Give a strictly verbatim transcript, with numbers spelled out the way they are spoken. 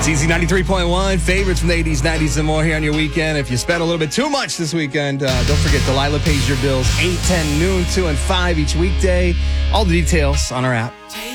It's Easy ninety-three point one, favorites from the eighties, nineties, and more here on your weekend. If you spent a little bit too much this weekend, uh, don't forget Delilah pays your bills eight, ten, noon, two, and five each weekday. All the details on our app.